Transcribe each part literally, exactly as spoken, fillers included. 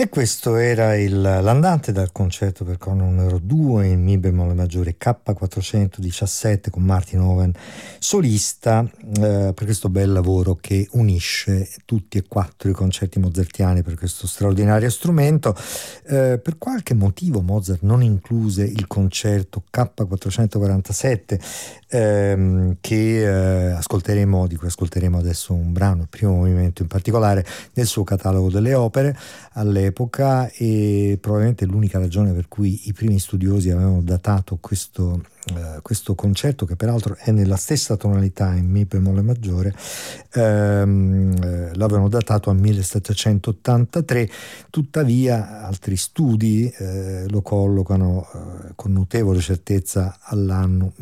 E questo era il, l'andante dal concerto per corno numero due in Mi bemolle maggiore K quattrocentodiciassette con Martin Owen solista, eh, per questo bel lavoro che unisce tutti e quattro i concerti mozartiani per questo straordinario strumento. Eh, per qualche motivo Mozart non incluse il concerto K quattrocentoquarantasette, ehm, che eh, ascolteremo, di cui ascolteremo adesso un brano, il primo movimento in particolare, nel suo catalogo delle opere all'epoca, e probabilmente l'unica ragione per cui i primi studiosi avevano datato questo, eh, questo concerto, che peraltro è nella stessa tonalità in Mi bemolle maggiore, ehm, eh, l'avevano datato al millesettecentottantatré. Tuttavia altri studi eh, lo collocano eh, con notevole certezza all'anno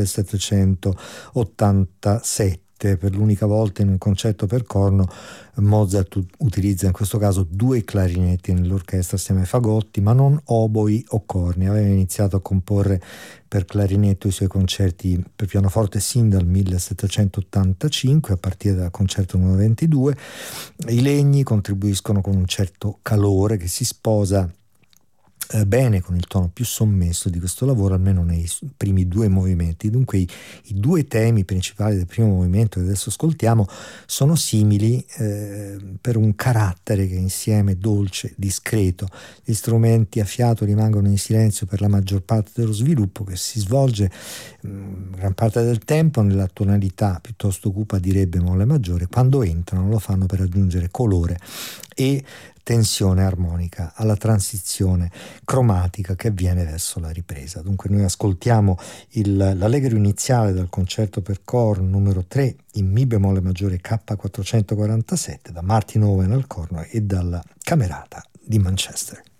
millesettecentottantasette. Per l'unica volta in un concerto per corno Mozart utilizza in questo caso due clarinetti nell'orchestra assieme ai fagotti, ma non oboi o corni. Aveva iniziato a comporre per clarinetto i suoi concerti per pianoforte sin dal millesettecentottantacinque, a partire dal concerto numero ventidue. I legni contribuiscono con un certo calore che si sposa bene con il tono più sommesso di questo lavoro, almeno nei primi due movimenti. Dunque i, i due temi principali del primo movimento che adesso ascoltiamo sono simili eh, per un carattere che insieme dolce, discreto. Gli strumenti a fiato rimangono in silenzio per la maggior parte dello sviluppo, che si svolge mh, gran parte del tempo nella tonalità piuttosto cupa di re bemolle maggiore. Quando entrano lo fanno per aggiungere colore e tensione armonica alla transizione cromatica che avviene verso la ripresa. Dunque noi ascoltiamo il, l'allegro iniziale dal concerto per corno numero tre in Mi bemolle maggiore K quattrocentoquarantasette da Martin Owen al corno e dalla Camerata di Manchester.